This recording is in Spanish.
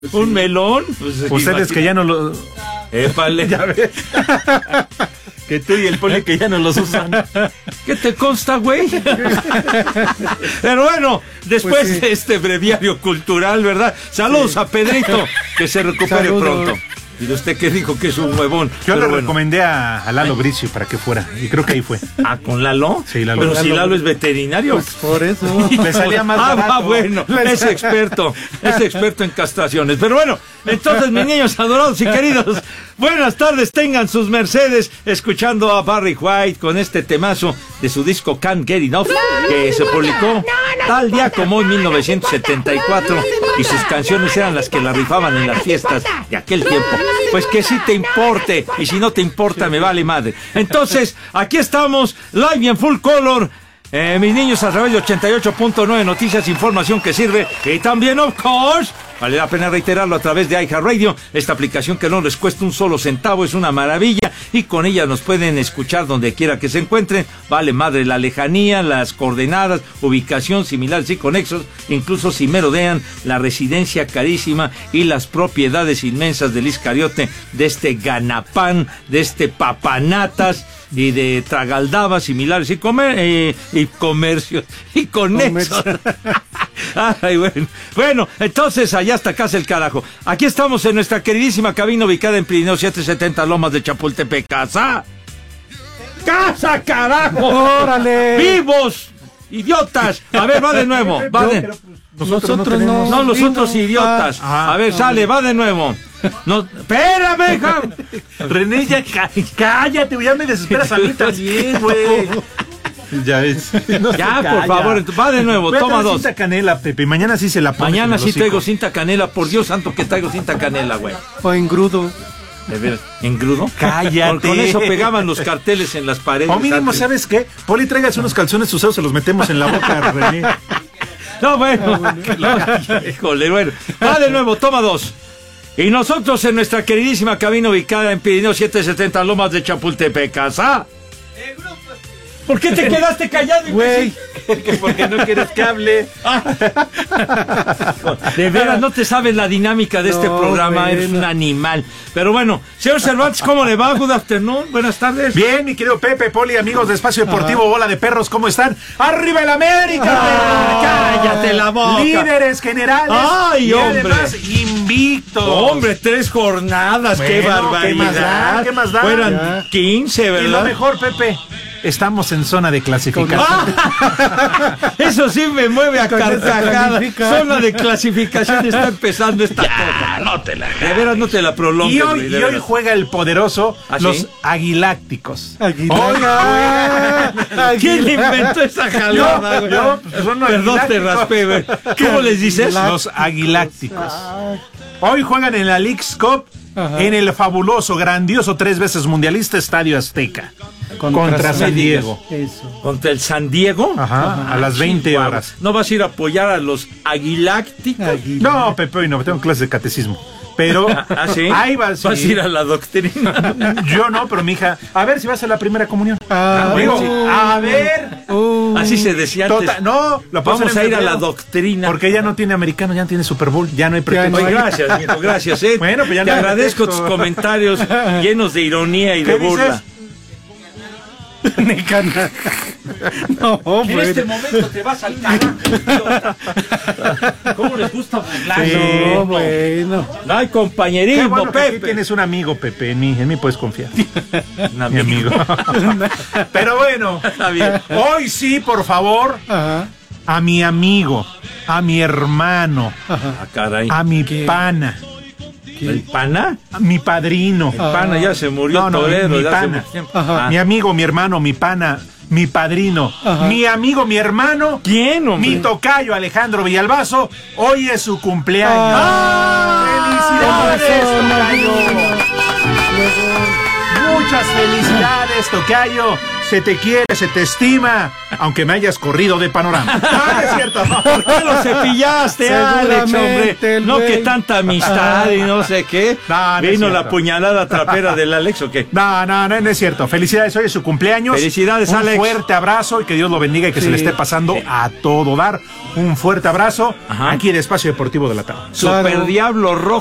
¿Un melón? Pues ustedes que ya no lo... Épale. Ya ves. Que tú y el Poli que ya no los usan. ¿Qué te consta, güey? Pero bueno, después pues sí, de este breviario cultural, ¿verdad? Saludos a Pedrito, que se recupere pronto. Y de usted que dijo que es un huevón. Yo le recomendé a Lalo Bricio para que fuera, y creo que ahí fue. ¿Ah, con Lalo? Sí, Lalo. Pero si Lalo es veterinario. Pues por eso. Le salía más barato. Bueno, es experto en castraciones. Pero bueno, entonces, mis niños adorados y queridos, buenas tardes, tengan sus mercedes, escuchando a Barry White con este temazo de su disco Can't Get Enough, que se publicó tal día como hoy, 1974, y sus canciones eran las que la rifaban en las fiestas de aquel tiempo. Pues que sí te importe, y si no te importa, me vale madre. Entonces, aquí estamos, live y en full color, mis niños, a través de 88.9 Noticias, información que sirve, y también, of course, vale la pena reiterarlo, a través de iHeartRadio, esta aplicación que no les cuesta un solo centavo, es una maravilla, y con ella nos pueden escuchar donde quiera que se encuentren, vale madre la lejanía, las coordenadas, ubicación, similares y conexos, incluso si merodean la residencia carísima y las propiedades inmensas del Iscariote, de este ganapán, de este papanatas, y de tragaldabas similares y comercios y conexos. Ay, bueno, entonces allá está casa el carajo. Aquí estamos en nuestra queridísima cabina ubicada en Pirineo 770 Lomas de Chapultepec. ¡Casa! ¡Casa, carajo! ¡Órale! ¡Vivos! ¡Idiotas! A ver, va de nuevo. Nosotros no. No, los otros idiotas. A ver, sale, va de nuevo. No, espérame, hija. René, ya cállate, güey, ya me desesperas a mí también, güey. Ya ves. No ya, por favor, va de nuevo, toma dos. Cinta canela, Pepe, mañana sí se la pones. Mañana sí traigo cinta canela, por Dios santo que traigo cinta canela, güey. O engrudo. ¿De veras? ¿Engrudo? Cállate. Con eso pegaban los carteles en las paredes. O mínimo, ¿sabes qué? Poli, tráigase unos calzones usados, se los metemos en la boca, René. No, bueno. Híjole, bueno. Va de nuevo, toma dos. Y nosotros en nuestra queridísima cabina ubicada en Pirineo 770 Lomas de Chapultepec, ¿casa? ¿Por qué te quedaste callado, güey? Porque no quieres que hable. De veras, no te sabes la dinámica de este programa, bueno. Eres un animal. Pero bueno, señor Cervantes, ¿cómo le va? Good afternoon, buenas tardes. Bien, mi querido Pepe, Poli, amigos de Espacio Deportivo, Bola de Perros, ¿cómo están? ¡Arriba el América! ¡Cállate la boca! Líderes generales. ¡Ay, y hombre! Además, invictos. Hombre, 3 jornadas, bueno, qué barbaridad. ¿Qué más da? Fueran 15, ¿verdad? Y lo mejor, Pepe, estamos en zona de clasificación. Eso sí me mueve a carcajada. Zona de clasificación está empezando esta cosa. No te la de veras no te la prolongues. Y hoy juega el poderoso los Aguilácticos. Oiga, ¿quién le inventó esa jalada, güey? Perdón, te raspé, güey. ¿Cómo les dices? Los Aguilácticos. Hoy juegan en la Leagues Cup. Ajá. En el fabuloso, grandioso, 3 veces mundialista Estadio Azteca. Contra San Diego. Eso. ¿Contra el San Diego? Ajá, a las 20 horas. ¿No vas a ir a apoyar a los Aguilácticos? No, Pepe, hoy no, tengo clases de catecismo. Pero ¿sí? Ahí vas. ¿Vas a ir a la doctrina? Yo no, pero mi hija, a ver si vas a la primera comunión. Digo, sí. A ver. Así se decía antes. No, vamos a ir a la doctrina. Porque ella no tiene americano, ya no tiene Super Bowl, ya no hay pretexto. Gracias, mijo, gracias. Bueno, pues ya te agradezco tus comentarios llenos de ironía y de burla. No, en este momento te vas al carajo. ¿Cómo les gusta burlar? Sí, no, bueno. No hay compañerismo, bueno, Pepe. Aquí tienes un amigo, Pepe. En mí puedes confiar. Mi amigo. Pero bueno, está bien. Hoy sí, por favor, a mi amigo, a mi hermano, caray. a mi pana. ¿El pana? Mi padrino. El pana ya se murió. Torero, mi pana. Mi amigo, mi hermano, mi pana, mi padrino, mi amigo, mi hermano. ¿Quién, hombre? Mi tocayo Alejandro Villalbazo. Hoy es su cumpleaños. ¡Felicidades, tocayo! Muchas felicidades, tocayo. Se te quiere, se te estima. aunque me hayas corrido de Panorama. No es cierto. ¿Por qué lo cepillaste, Alex, hombre? No, que tanta amistad y no sé qué. No, no es ¿Vino la cierto. puñalada trapera del Alex o qué? No es cierto. Felicidades, hoy es su cumpleaños. Felicidades, Alex. Un fuerte abrazo y que Dios lo bendiga y que se le esté pasando a todo dar. Un fuerte abrazo Ajá. aquí de Espacio Deportivo de la Tarde. Super Diablo Rojo.